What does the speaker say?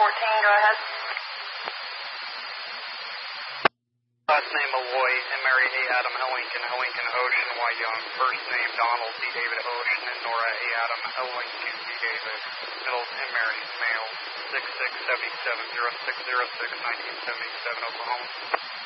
go ahead. Last name Malloy, and Mary A. Adam L. Lincoln Ocean Y. Young. First name Donald D. David Ocean and Nora A. Adam L. Lincoln D. David. Middle and Mary, male, 66770606, 1977, Oklahoma.